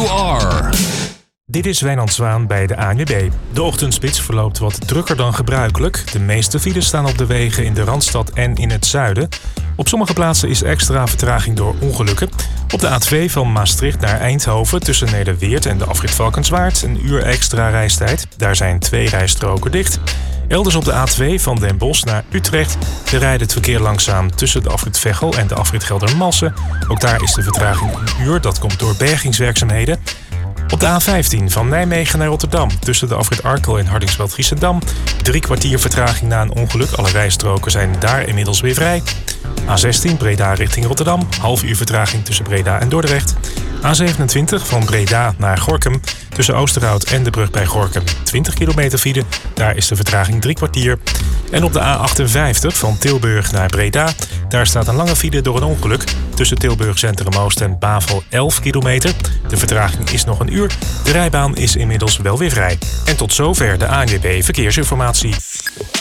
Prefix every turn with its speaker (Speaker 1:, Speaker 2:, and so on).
Speaker 1: You are.
Speaker 2: Dit is Wijnand Zwaan bij de ANWB. De ochtendspits verloopt wat drukker dan gebruikelijk. De meeste files staan op de wegen in de Randstad en in het zuiden. Op sommige plaatsen is extra vertraging door ongelukken. Op de A2 van Maastricht naar Eindhoven tussen Nederweert en de afrit Valkenswaard een uur extra reistijd. Daar zijn 2 rijstroken dicht. Elders op de A2 van Den Bosch naar Utrecht rijdt het verkeer langzaam tussen de afrit Veghel en de afrit Geldermalsen. Ook daar is de vertraging een uur, dat komt door bergingswerkzaamheden. Op de A15 van Nijmegen naar Rotterdam tussen de afrit Arkel en Hardingsveld-Giessendam 3 kwartier vertraging na een ongeluk. Alle rijstroken zijn daar inmiddels weer vrij. A16 Breda richting Rotterdam, half uur vertraging tussen Breda en Dordrecht. A27 van Breda naar Gorinchem tussen Oosterhout en de brug bij Gorinchem 20 kilometer file. Daar is de vertraging 3 kwartier. En op de A58 van Tilburg naar Breda, daar staat een lange file door een ongeluk. Tussen Tilburg Centrum Oost en Bavel 11 kilometer. De vertraging is nog een uur. De rijbaan is inmiddels wel weer vrij. En tot zover de ANWB Verkeersinformatie.